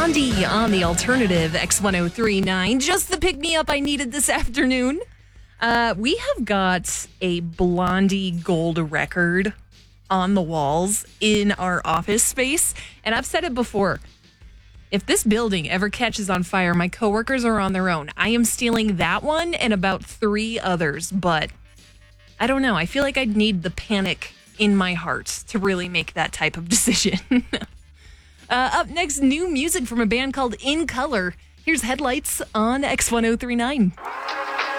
Blondie on the alternative X1039. Just the pick-me-up I needed this afternoon. We have got a Blondie gold record on the walls in our office space. And I've said it before. If this building ever catches on fire, my coworkers are on their own. I am stealing that one and about 3 others. But I don't know. I feel like I'd need the panic in my heart to really make that type of decision. Up next, new music from a band called In Color. Here's Headlights on X1039.